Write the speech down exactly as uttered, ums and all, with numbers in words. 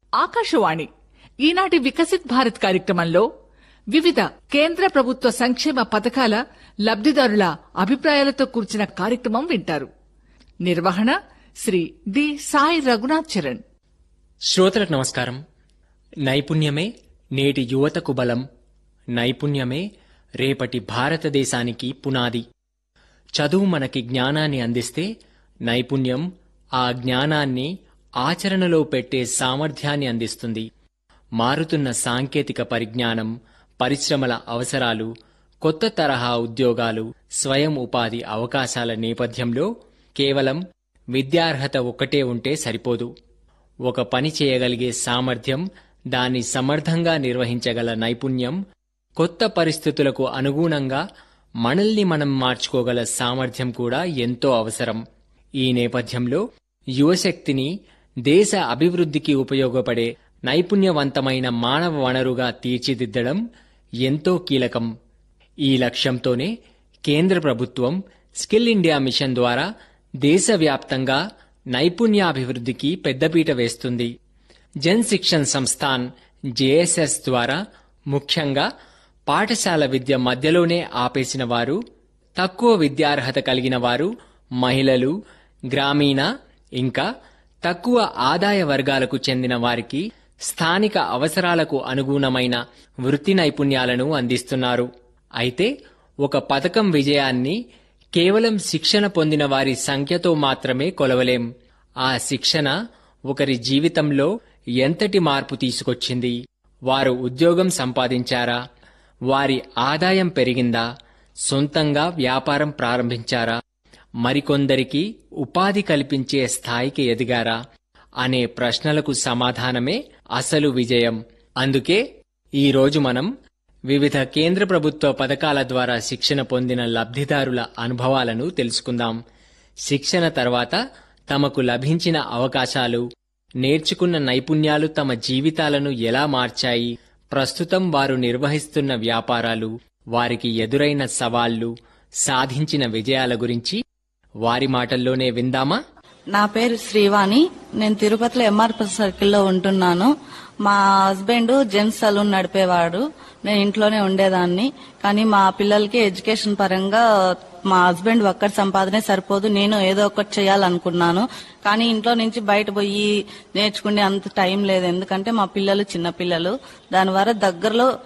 ఆకాశవాణి ఈనాటి వికసిత్ భారత్ కార్యక్రమంలో వివిధ కేంద్ర ప్రభుత్వ సంక్షేమ పథకాల లబ్దిదారుల అభిప్రాయాలతో కూర్చిన కార్యక్రమం వింటారు. నిర్వహణ శ్రీ డి సాయి రఘునాథ్ చరణ్. శ్రోతలకు నమస్కారం. నైపుణ్యమే నేటి యువతకు బలం, నైపుణ్యమే రేపటి భారతదేశానికి పునాది. చదువు మనకి జ్ఞానాన్ని అందిస్తే, నైపుణ్యం ఆ జ్ఞానాన్ని ఆచరణలో పెట్టే సామర్థ్యాన్ని అందిస్తుంది. మారుతున్న సాంకేతిక పరిజ్ఞానం, పరిశ్రమల అవసరాలు, కొత్త తరహా ఉద్యోగాలు, స్వయం ఉపాధి అవకాశాల నేపథ్యంలో కేవలం విద్యార్హత ఒక్కటే ఉంటే సరిపోదు. ఒక పని చేయగలిగే సామర్థ్యం, దాన్ని సమర్థంగా నిర్వహించగల నైపుణ్యం, కొత్త పరిస్థితులకు అనుగుణంగా మనల్ని మనం మార్చుకోగల సామర్థ్యం కూడా ఎంతో అవసరం. ఈ నేపథ్యంలో యువశక్తిని దేశ అభివృద్ధికి ఉపయోగపడే నైపుణ్యవంతమైన మానవ వనరుగా తీర్చిదిద్దడం ఎంతో కీలకం. ఈ లక్ష్యంతోనే కేంద్ర ప్రభుత్వం స్కిల్ ఇండియా మిషన్ ద్వారా దేశవ్యాప్తంగా నైపుణ్యాభివృద్ధికి పెద్దపీట వేస్తుంది. జన్ శిక్షణ్ సంస్థాన్ జేఎస్ఎస్ ద్వారా ముఖ్యంగా పాఠశాల విద్య మధ్యలోనే ఆపేసిన వారు, తక్కువ విద్యార్హత కలిగిన వారు, మహిళలు, గ్రామీణ ఇంకా తక్కువ ఆదాయ వర్గాలకు చెందిన వారికి స్థానిక అవసరాలకు అనుగుణమైన వృత్తి నైపుణ్యాలను అందిస్తున్నారు. అయితే ఒక పథకం విజయాన్ని కేవలం శిక్షణ పొందిన వారి సంఖ్యతో మాత్రమే కొలవలేం. ఆ శిక్షణ ఒకరి జీవితంలో ఎంతటి మార్పు తీసుకొచ్చింది, వారు ఉద్యోగం సంపాదించారా, వారి ఆదాయం పెరిగిందా, సొంతంగా వ్యాపారం ప్రారంభించారా, మరికొందరికి ఉపాధి కల్పించే స్థాయికి ఎదిగారా అనే ప్రశ్నలకు సమాధానమే అసలు విజయం. అందుకే ఈరోజు మనం వివిధ కేంద్ర ప్రభుత్వ పథకాల ద్వారా శిక్షణ పొందిన లబ్ధిదారుల అనుభవాలను తెలుసుకుందాం. శిక్షణ తర్వాత తమకు లభించిన అవకాశాలు, నేర్చుకున్న నైపుణ్యాలు తమ జీవితాలను ఎలా మార్చాయి, ప్రస్తుతం వారు నిర్వహిస్తున్న వ్యాపారాలు, వారికి ఎదురైన సవాళ్లు, సాధించిన విజయాల గురించి వారి మాటల్లోనే విందామా? నా పేరు శ్రీవాణి. నేను తిరుపతిలో ఎంఆర్పి సర్కిల్లో ఉంటున్నాను. మా హస్బెండ్ జెంట్స్ సలూన్ నడిపేవాడు. నేను ఇంట్లోనే ఉండేదాన్ని. కానీ మా పిల్లలకి ఎడ్యుకేషన్ పరంగా మా హస్బెండ్ ఒక్కటి సంపాదనే సరిపోదు, నేను ఏదో ఒకటి చేయాలనుకున్నాను. కానీ ఇంట్లో నుంచి బయట పోయి నేర్చుకునే అంత టైం లేదు, ఎందుకంటే మా పిల్లలు చిన్న పిల్లలు. దానివల్ల దగ్గరలో